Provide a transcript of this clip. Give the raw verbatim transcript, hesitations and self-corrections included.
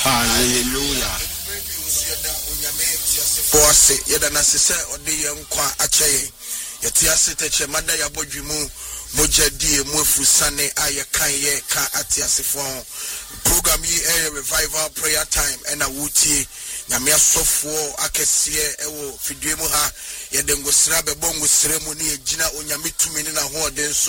Hallelujah. Force yeda na sese ode ye nkwa akyeye yete aseteche mada ya bodwimu mojadie mu afusane ayekan ye ka atiasefo program yi a revival prayer time ena wutie nyame asofo akese ewo fidue mu ha yede ngosira bebo ngosira mu ne yegina onyame tumi ne na ho ode